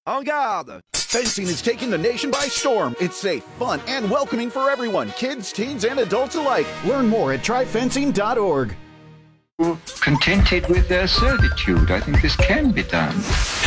En garde! Fencing is taking the nation by storm. It's safe, fun, and welcoming for everyone, kids, teens, and adults alike. Learn more at tryfencing.org. Contented with their servitude. I think this can be done.